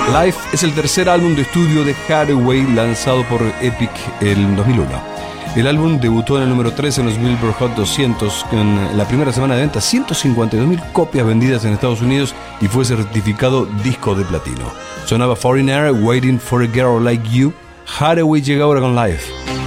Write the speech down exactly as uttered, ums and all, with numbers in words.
Life es el tercer álbum de estudio de Hathaway lanzado por Epic en dos mil uno. El álbum debutó en el número tres en los Billboard Hot doscientos con la primera semana de venta, ciento cincuenta y dos mil copias vendidas en Estados Unidos y fue certificado disco de platino. Sonaba Foreigner, Waiting for a Girl Like You. Hathaway llega ahora con Life.